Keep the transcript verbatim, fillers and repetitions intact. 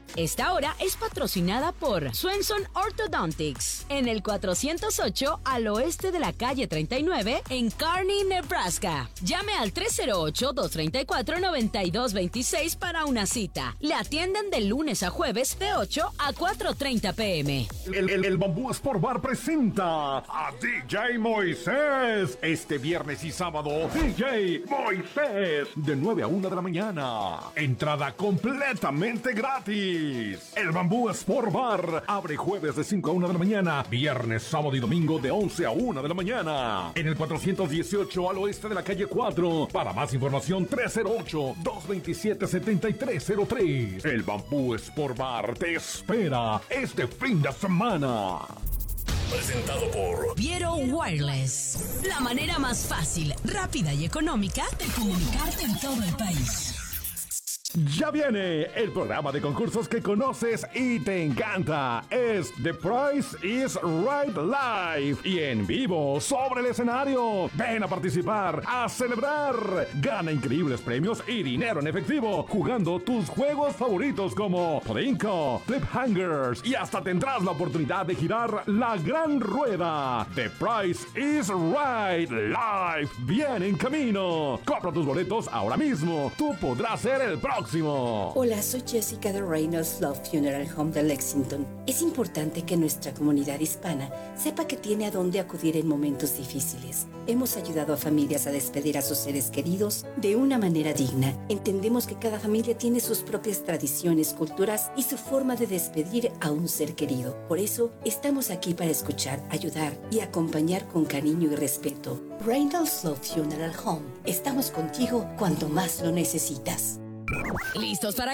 Esta hora es patrocinada por Swenson Orthodontics, en el cuatrocientos ocho al oeste de la calle treinta y nueve, en Kearney, Nebraska. Llame al tres cero ocho, dos tres cuatro, nueve dos dos seis para una cita. Le atienden de lunes a jueves de ocho a cuatro treinta pm. El, el, el Bambú Sport Bar presenta a D J Moisés. Este viernes y sábado, D J Moisés, de nueve a una de la mañana. Entrada completamente gratis. El Bambú Sport Bar abre jueves de cinco a una de la mañana, viernes, sábado y domingo de once a una de la mañana. En el cuatrocientos dieciocho al oeste de la calle cuatro. Para más información, tres cero ocho, dos dos siete, siete tres cero tres. El Bambú Sport Bar te espera este fin de semana. Presentado por Viero Wireless. La manera más fácil, rápida y económica de comunicarte en todo el país. Ya viene el programa de concursos que conoces y te encanta. Es The Price is Right Live y en vivo sobre el escenario. Ven a participar, a celebrar. Gana increíbles premios y dinero en efectivo jugando tus juegos favoritos como Plinko, Flip Hangers y hasta tendrás la oportunidad de girar la gran rueda. The Price is Right Live viene en camino. Compra tus boletos ahora mismo. Tú podrás ser el próximo. Hola, soy Jessica de Reynolds Love Funeral Home de Lexington. Es importante que nuestra comunidad hispana sepa que tiene a dónde acudir en momentos difíciles. Hemos ayudado a familias a despedir a sus seres queridos de una manera digna. Entendemos que cada familia tiene sus propias tradiciones, culturas y su forma de despedir a un ser querido. Por eso, estamos aquí para escuchar, ayudar y acompañar con cariño y respeto. Reynolds Love Funeral Home. Estamos contigo cuando más lo necesitas. ¿Listos para